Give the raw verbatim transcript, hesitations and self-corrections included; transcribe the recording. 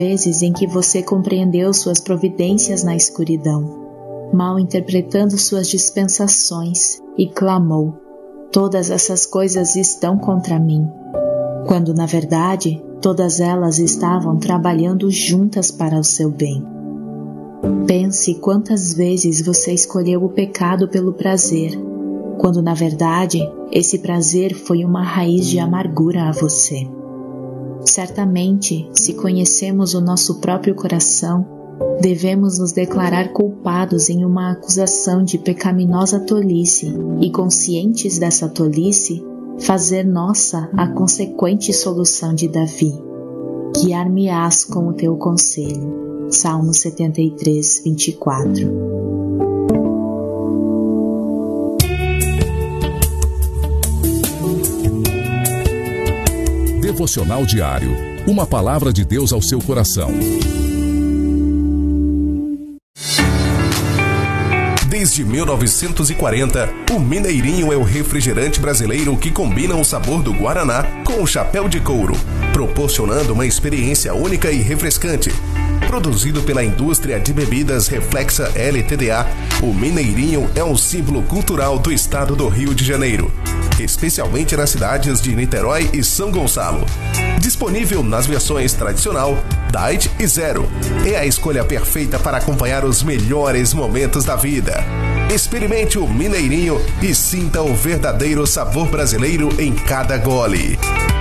vezes em que você compreendeu suas providências na escuridão, mal interpretando suas dispensações, e clamou: todas essas coisas estão contra mim, quando na verdade todas elas estavam trabalhando juntas para o seu bem. Pense quantas vezes você escolheu o pecado pelo prazer, quando na verdade esse prazer foi uma raiz de amargura a você. Certamente, se conhecemos o nosso próprio coração, devemos nos declarar culpados em uma acusação de pecaminosa tolice e, conscientes dessa tolice, fazer nossa a consequente solução de Davi: guiar-me-ás com o teu conselho. Salmo setenta e três, vinte e quatro. Devocional diário. Uma palavra de Deus ao seu coração. Desde mil novecentos e quarenta, o Mineirinho é o refrigerante brasileiro que combina o sabor do Guaraná com o chapéu de couro, proporcionando uma experiência única e refrescante. Produzido pela indústria de bebidas Reflexa L T D A, o Mineirinho é um símbolo cultural do estado do Rio de Janeiro, especialmente nas cidades de Niterói e São Gonçalo. Disponível nas versões tradicional, Diet e Zero. É a escolha perfeita para acompanhar os melhores momentos da vida. Experimente o Mineirinho e sinta o verdadeiro sabor brasileiro em cada gole.